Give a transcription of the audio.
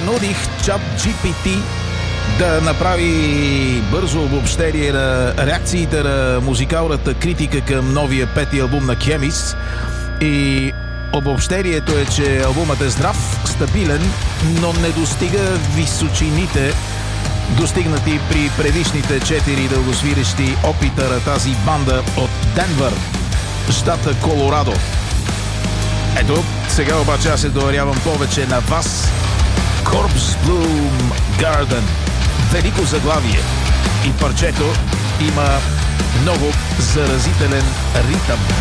Занудих чат GPT да направи бързо обобщение на реакциите на музикалната критика към новия пети албум на Chemist. И обобщението е, че албумът е здрав, стабилен, но не достига височините, достигнати при предишните 4 дългосвирещи опита на тази банда от Денвър, щата Колорадо. Ето, сега обаче аз се доверявам повече на вас. Corpse Bloom Garden. Велико заглавие. И парчето има много заразителен ритъм.